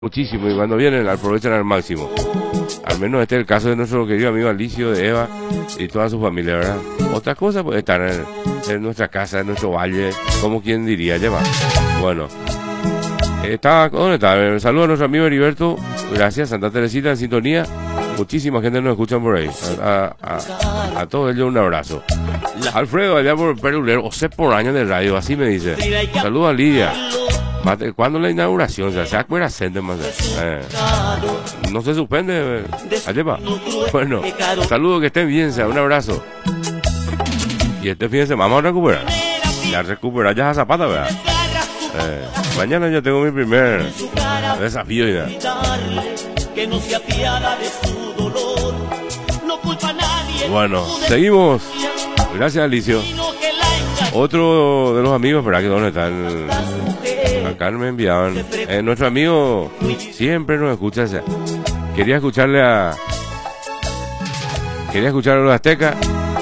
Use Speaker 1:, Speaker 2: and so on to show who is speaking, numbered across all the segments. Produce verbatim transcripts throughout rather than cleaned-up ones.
Speaker 1: muchísimo y cuando vienen aprovechan al máximo. Al menos este es el caso de nuestro querido amigo Alicio, de Eva y toda su familia, ¿verdad? Otra cosa puede estar en, en nuestra casa, en nuestro valle, como quien diría, lleva. Bueno, está, ¿dónde está? Saludos a nuestro amigo Heriberto, gracias, Santa Teresita en sintonía. Muchísima gente nos escucha por ahí. A, a, a, a todos ellos un abrazo. Alfredo, allá por Perulero, o sé por años de radio, así me dice. Saludos a Lidia. ¿Cuándo la inauguración? O sea, se acuerda más. Eh, no se suspende. Allá va. Bueno, saludos, que estén bien, sea, un abrazo. Y este fin de semana vamos a recuperar. Ya recuperar ya a Zapata, ¿verdad? Eh, mañana ya tengo mi primer desafío ya. Bueno, seguimos. Gracias, Alicio. Otro de los amigos, ¿verdad? Que dónde están. Acá me enviaban. Eh, nuestro amigo siempre nos escucha. O sea, quería escucharle a. Quería escuchar a los Aztecas.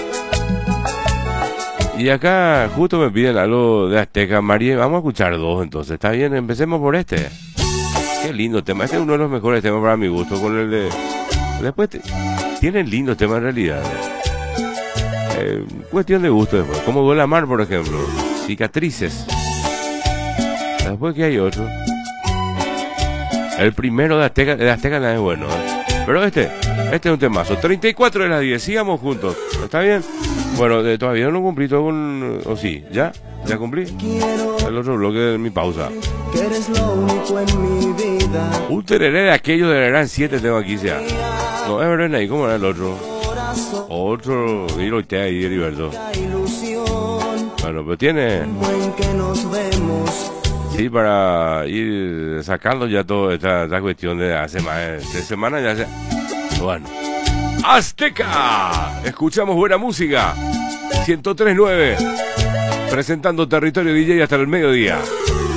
Speaker 1: Y acá justo me piden algo de Azteca. María, vamos a escuchar dos entonces. ¿Está bien? Empecemos por este. Qué lindo tema. Este es uno de los mejores temas para mi gusto. Con el de. Después te... tienen lindos temas en realidad. Eh, cuestión de gusto después. Como Duele Amar, por ejemplo. Cicatrices. Después que hay otro. El primero de Azteca, de Azteca no es bueno, ¿eh? Pero este, este es un temazo. treinta y cuatro de las diez, sigamos juntos. ¿Está bien? Bueno, de, todavía no cumplí todo con... ¿O sí? ¿Ya? ¿Ya cumplí? El otro bloque de mi pausa. Un tereré de aquello de Gran siete tengo aquí, sea. No, es verdad, ahí, ¿cómo era el otro? Otro, y lo te ahí, Heriberto. Bueno, pero tiene... Sí, para ir sacando ya toda esta, esta cuestión de hace más de tres semanas ya se... Bueno. Azteca. Escuchamos buena música. ciento tres punto nueve. Presentando Territorio D J hasta el mediodía.